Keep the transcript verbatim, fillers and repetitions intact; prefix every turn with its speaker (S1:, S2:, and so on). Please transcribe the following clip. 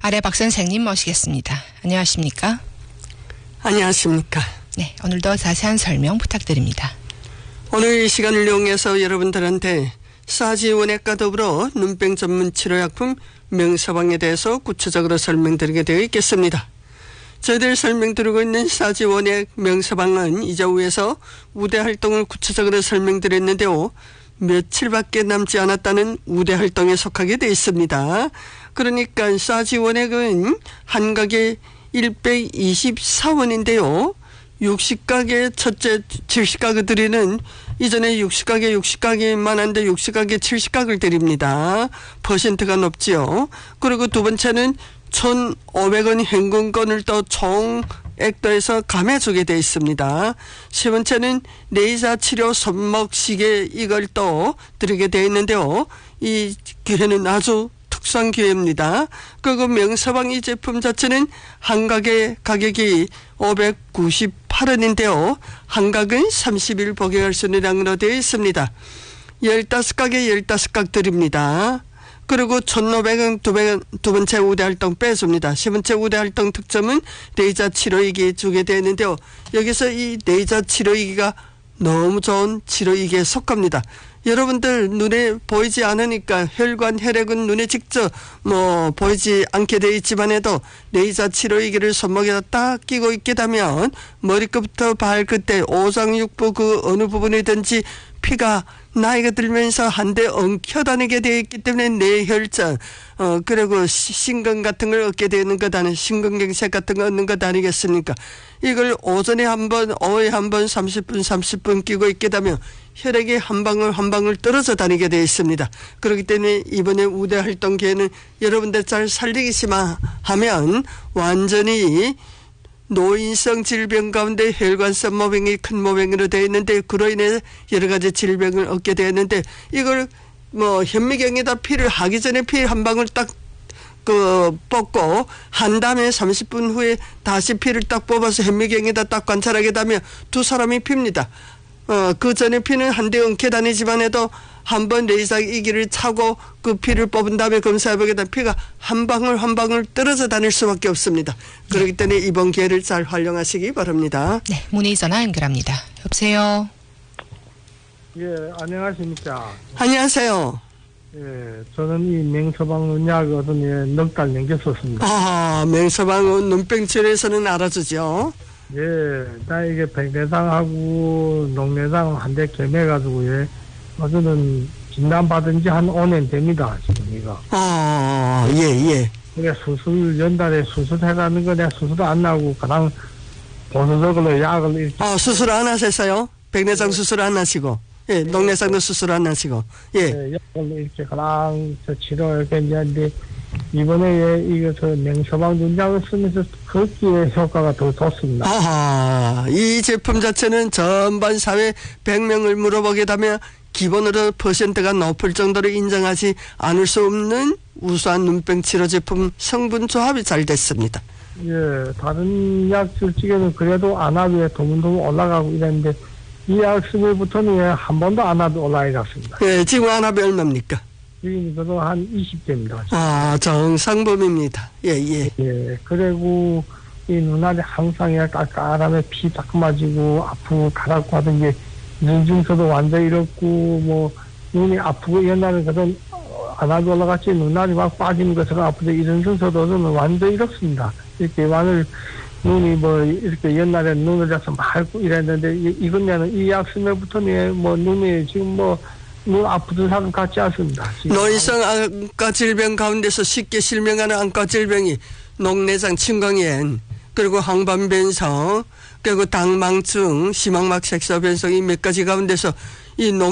S1: 아래 박 선생님 모시겠습니다. 안녕하십니까?
S2: 안녕하십니까?
S1: 네, 오늘도 자세한 설명 부탁드립니다.
S2: 오늘 이 시간을 이용해서 여러분들한테 사지원액과 더불어 눈병 전문 치료약품 명서방에 대해서 구체적으로 설명드리게 되어 있겠습니다. 저희들 설명드리고 있는 사지원액 명서방은 이자우에서 우대 활동을 구체적으로 설명드렸는데요. 며칠밖에 남지 않았다는 우대 활동에 속하게 되어 있습니다. 그러니까 사지원액은 한 가게 백이십사 원인데요. 육십 가게 첫째 칠십 가구 드리는 이전에 육십 가게 육십 가게만 한데 육십 가게 칠십 가구를 드립니다. 퍼센트가 높지요. 그리고 두 번째는 천오백 원 현금권을 또 총액도에서 감해주게 되어 있습니다. 세 번째는 레이저 치료 손목 시계 이걸 또 드리게 되어 있는데요. 이 기회는 아주 특수한 기회입니다. 그리고 명서방 이 제품 자체는 한 가게 가격이 오백구십팔 원인데요. 한 각은 삼십 일 복용할 수 있는 양으로 되어 있습니다. 십오 가게 십오 각 드립니다. 그리고 천오백 원 두, 두 번째 우대 활동 빼줍니다. 세 번째 우대 활동 특점은 레이저 치료이기 주게 되어 있는데요. 여기서 이 레이저 치료이기가 너무 좋은 치료이기에 속합니다. 여러분들 눈에 보이지 않으니까 혈관 혈액은 눈에 직접 뭐 보이지 않게 되어 있지만 해도 레이저 치료기기를 손목에다 딱 끼고 있게 되면 머리끝부터 발끝에 오장육부 그 어느 부분이든지 피가 나이가 들면서 한데 엉켜다니게 되어 있기 때문에 뇌혈전 어 그리고 신경 같은 걸 얻게 되는 것 아니 신경경색 같은 거 얻는 것 아니겠습니까? 이걸 오전에 한 번, 오후에 한 번, 삼십 분, 삼십 분 끼고 있게 되면 혈액이 한 방울 한 방울 떨어져 다니게 되어 있습니다. 그렇기 때문에 이번에 우대 활동 기회는 여러분들 잘 살리기만 하면 완전히 노인성 질병 가운데 혈관성 모병이 큰 모병으로 되어 있는데 그로 인해 여러 가지 질병을 얻게 되었는데 이걸 뭐 현미경에다 피를 하기 전에 피 한 방울 딱 그 뽑고 한 다음에 삼십 분 후에 다시 피를 딱 뽑아서 현미경에다 딱 관찰하게 되면 두 사람이 핍니다. 어, 그 전에 피는 한 대 엉켜 다니지만 해도 한 번 레이저 이기를 차고 그 피를 뽑은 다음에 검사해보게 되면 피가 한 방울 한 방울 떨어져 다닐 수밖에 없습니다. 그렇기 때문에 이번 기회를 잘 활용하시기 바랍니다.
S1: 네, 문의 전화 연결합니다. 여보세요.
S3: 예, 안녕하십니까.
S2: 안녕하세요.
S3: 예, 저는 이 명서방 약 얻은 예, 넉 달 넘겼었습니다.
S2: 아, 명서방은 눈병 치료에서는 알아주죠.
S3: 예, 나 이게 백내장하고 녹내장 한 대 겸해가지고 예, 저는 진단받은 지 한 오 년 됩니다, 지금 이거.
S2: 아, 예, 예.
S3: 그래, 수술, 연달에 수술해라는 거 내가 수술 안 나고 그냥 보수적으로 약을 이렇게.
S2: 아, 수술 안 하셨어요? 백내장
S3: 예.
S2: 수술 안 하시고. 예, 녹내장도 수술 안 하시고. 예.
S3: 예, 약을 이렇게 그냥 저 치료 이렇게 이제 이번에 예, 이거 저 명서방 눈약을 쓰면서 걷기에 효과가 더 좋습니다.
S2: 아하, 이 제품 자체는 전반 사회 백 명을 물어보게 되면 기본으로 퍼센트가 높을 정도로 인정하지 않을 수 없는 우수한 눈병 치료 제품 성분 조합이 잘 됐습니다.
S3: 예, 다른 약 솔직히는 그래도 안압에 도문도문 올라가고 이랬는데 이 약 쓰면부터는 예, 한 번도 안압이 올라가겠습니다.
S2: 예, 지금 안압이 얼마입니까?
S3: 지금 저도 한 이십 대입니다.
S2: 아, 정상범입니다. 예, 예.
S3: 예, 그리고 이 눈알이 항상 깔깔하면 피 딱 맞이고 아프고 가랍고 하던 게 눈 증서도 완전히 이렇고 뭐 눈이 아프고 옛날에 그런 안압이 올라갔지 눈알이 막 빠지는 것처럼 아프고 이런 증서도 저는 완전히 이렇습니다. 이렇게 완을 눈이 뭐 이렇게 옛날에 눈을 잡서 맑고 이랬는데 이, 이건 내는 이 약 쓰면부터는 뭐 눈이 지금 뭐 눈 아프던 사람 같지 않습니다.
S2: 노인성 안과 질병 가운데서 쉽게 실명하는 안과 질병이 녹내장,青光眼, 그리고 항반변성, 그리고 당망증, 심항막 색소변성 이 몇 가지 가운데서 이 녹